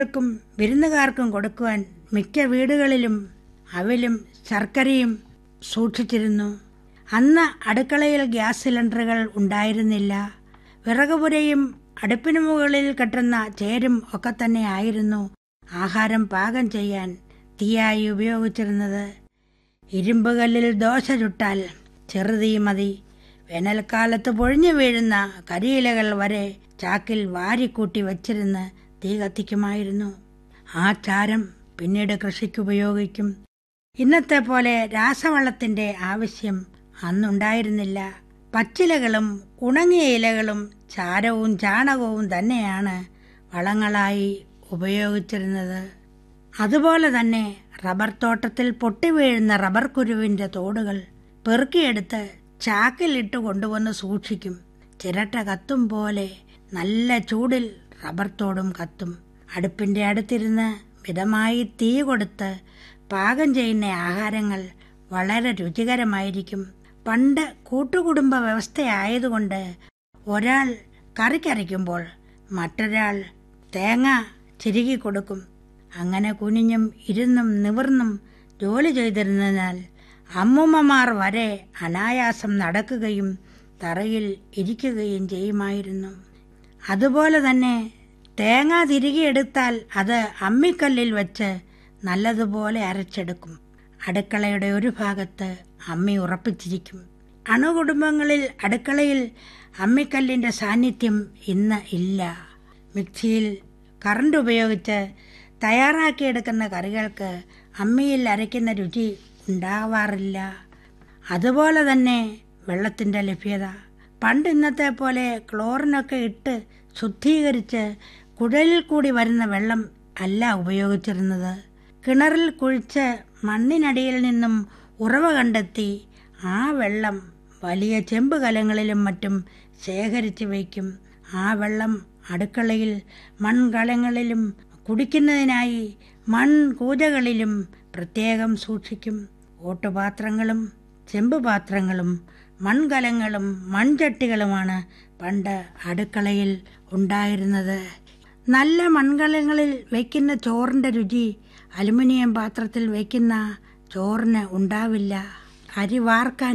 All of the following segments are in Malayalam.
ക്കും വിരുന്നുകാർക്കും കൊടുക്കുവാൻ മിക്ക വീടുകളിലും അവലും ശർക്കരയും സൂക്ഷിച്ചിരുന്നു. അന്ന് അടുക്കളയിൽ ഗ്യാസ് സിലിണ്ടറുകൾ ഉണ്ടായിരുന്നില്ല. വിറകുപുരയും അടുപ്പിനു മുകളിൽ കെട്ടുന്ന ചേരും ഒക്കെ തന്നെ ആയിരുന്നു ആഹാരം പാകം ചെയ്യാൻ തീയായി ഉപയോഗിച്ചിരുന്നത്. ഇരുമ്പുകല്ലിൽ ദോശ ചുട്ടാൽ ചെറുതീ മതി. വേനൽക്കാലത്ത് പൊഴിഞ്ഞു വീഴുന്ന കരിയിലകൾ വരെ ചാക്കിൽ വാരിക്കൂട്ടി വച്ചിരുന്ന് തീ കത്തിക്കുമായിരുന്നു. ആ ചാരം പിന്നീട് കൃഷിക്കുപയോഗിക്കും. ഇന്നത്തെ പോലെ രാസവളത്തിന്റെ ആവശ്യം അന്നുണ്ടായിരുന്നില്ല. പച്ചിലകളും ഉണങ്ങിയ ഇലകളും ചാരവും ചാണകവും തന്നെയാണ് വളങ്ങളായി ഉപയോഗിച്ചിരുന്നത്. അതുപോലെ തന്നെ റബ്ബർ തോട്ടത്തിൽ പൊട്ടിവീഴുന്ന റബ്ബർ കുരുവിന്റെ തോടുകൾ പെറുക്കിയെടുത്ത് ചാക്കിലിട്ട് കൊണ്ടുവന്ന് സൂക്ഷിക്കും. ചിരട്ട കത്തും പോലെ നല്ല ചൂടിൽ റബ്ബർ തോടും കത്തും. അടുപ്പിന്റെ അടുത്തിരുന്ന് മിതമായി തീ കൊടുത്ത് പാകം ചെയ്യുന്ന ആഹാരങ്ങൾ വളരെ രുചികരമായിരിക്കും. പണ്ട് കൂട്ടുകുടുംബ വ്യവസ്ഥയായതുകൊണ്ട് ഒരാൾ കറിക്കരയ്ക്കുമ്പോൾ മറ്റൊരാൾ തേങ്ങ ചിരുകി കൊടുക്കും. അങ്ങനെ കുനിഞ്ഞും ഇരുന്നും നിവർന്നും ജോലി ചെയ്തിരുന്നതിനാൽ അമ്മൂമ്മമാർ വരെ അനായാസം നടക്കുകയും തറയിൽ ഇരിക്കുകയും ചെയ്യുമായിരുന്നു. അതുപോലെ തന്നെ തേങ്ങ തിരികെയെടുത്താൽ അത് അമ്മിക്കല്ലിൽ വെച്ച് നല്ലതുപോലെ അരച്ചെടുക്കും. അടുക്കളയുടെ ഒരു ഭാഗത്ത് അമ്മി ഉറപ്പിച്ചിരിക്കും. അണുകുടുംബങ്ങളിൽ അടുക്കളയിൽ അമ്മിക്കല്ലിന്റെ സാന്നിധ്യം ഇന്ന് ഇല്ല. മിക്സിയിൽ കറണ്ട് ഉപയോഗിച്ച് തയ്യാറാക്കിയെടുക്കുന്ന കറികൾക്ക് അമ്മിയിൽ അരയ്ക്കുന്ന രുചി ഉണ്ടാവാറില്ല. അതുപോലെ തന്നെ വെള്ളത്തിന്റെ ലഭ്യത. പണ്ട് ഇന്നത്തെ പോലെ ക്ലോറിനൊക്കെ ഇട്ട് ശുദ്ധീകരിച്ച് കുഴലിൽ കൂടി വരുന്ന വെള്ളം അല്ല ഉപയോഗിച്ചിരുന്നത്. കിണറിൽ കുഴിച്ച് മണ്ണിനടിയിൽ നിന്നും ഉറവ കണ്ടെത്തി ആ വെള്ളം വലിയ ചെമ്പ് കലങ്ങളിലും മറ്റും ശേഖരിച്ചു വയ്ക്കും. ആ വെള്ളം അടുക്കളയിൽ മൺകലങ്ങളിലും കുടിക്കുന്നതിനായി മൺകൂജകളിലും പ്രത്യേകം സൂക്ഷിക്കും. ഓട്ടുപാത്രങ്ങളും ചെമ്പ് പാത്രങ്ങളും മൺകലങ്ങളും മൺചട്ടികളുമാണ് പണ്ട് അടുക്കളയിൽ ഉണ്ടായിരുന്നത്. നല്ല മൺകലങ്ങളിൽ വയ്ക്കുന്ന ചോറിന്റെ രുചി അലുമിനിയം പാത്രത്തിൽ വയ്ക്കുന്ന ചോറിന് ഉണ്ടാവില്ല. അരി വാർക്കാൻ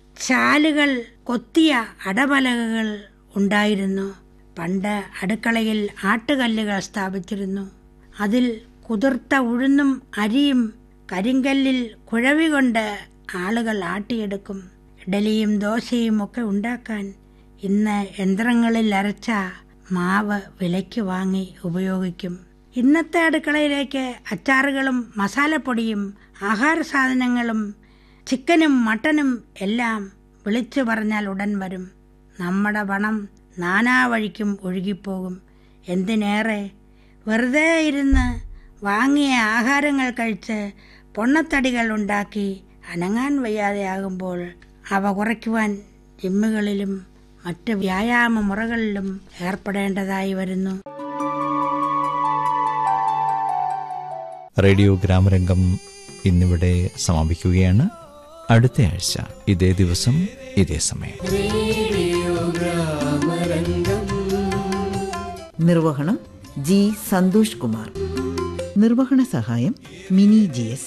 ചാലുകൾ കൊത്തിയ അടപലകകൾ ഉണ്ടായിരുന്നു. പണ്ട് അടുക്കളയിൽ ആട്ടുകല്ലുകൾ സ്ഥാപിച്ചിരുന്നു. അതിൽ കുതിർത്ത ഉഴുന്നും അരിയും കരിങ്കല്ലിൽ കുഴവി കൊണ്ട് ആളുകൾ ആട്ടിയെടുക്കും. ഇഡലിയും ദോശയും ഒക്കെ ഉണ്ടാക്കാൻ ഇന്ന് യന്ത്രങ്ങളിൽ അരച്ച മാവ് വിലയ്ക്ക് വാങ്ങി ഉപയോഗിക്കും. ഇന്നത്തെ അടുക്കളയിലേക്ക് അച്ചാറുകളും മസാലപ്പൊടിയും ആഹാര സാധനങ്ങളും ചിക്കനും മട്ടനും എല്ലാം വിളിച്ചു പറഞ്ഞാൽ ഉടൻ വരും. നമ്മുടെ പണം നാനാവഴിക്കും ഒഴുകിപ്പോകും. എന്തിനേറെ വെറുതെ ഇരുന്ന് വാങ്ങിയ ആഹാരങ്ങൾ കഴിച്ച് പൊണ്ണത്തടികൾ ഉണ്ടാക്കി അനങ്ങാൻ വയ്യാതെയാകുമ്പോൾ അവ കുറയ്ക്കുവാൻ ജിമ്മുകളിലും മറ്റ് വ്യായാമ മുറകളിലും ഏർപ്പെടേണ്ടതായി വരുന്നു. റേഡിയോ ഗ്രാമരംഗം ഇന്നിവിടെ സമാപിക്കുകയാണ്. അടുത്ത ആഴ്ച ഇതേ ദിവസം ഇതേ സമയം. നിർവഹണം ജി സന്തോഷ് കുമാർ. നിർവഹണ സഹായം മിനി GS.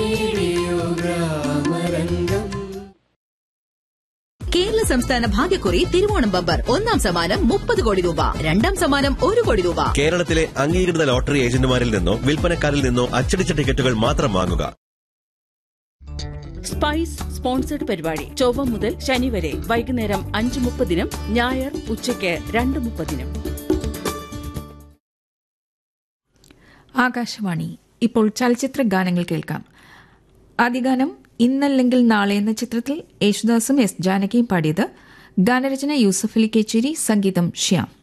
കേരള സംസ്ഥാന ഭാഗ്യക്കുറി തിരുവോണം ബമ്പർ. ഒന്നാം സമ്മാനം 30 കോടി രൂപ, രണ്ടാം സമ്മാനം 1 കോടി രൂപ. കേരളത്തിലെ അംഗീകൃത ലോട്ടറി ഏജന്റുമാരിൽ നിന്നോ വിൽപ്പനക്കാരിൽ നിന്നോ അച്ചടിച്ച ടിക്കറ്റുകൾ മാത്രം വാങ്ങുക. സ്പൈസ് സ്പോൺസർഡ് പരിപാടി ചൊവ്വ മുതൽ ശനി വരെ വൈകുന്നേരം 5:30, ഞായർ ഉച്ചയ്ക്ക് 2:30. ആകാശവാണി. ഇപ്പോൾ ചലച്ചിത്ര ഗാനങ്ങൾ കേൾക്കാം. ആദ്യ ഗാനം ഇന്നല്ലെങ്കിൽ നാളെ എന്ന ചിത്രത്തിൽ യേശുദാസും എസ് ജാനകിയും പാടിയത്. ഗാനരചന യൂസഫ് അലി കേച്ചേരി, സംഗീതം ശ്യാം.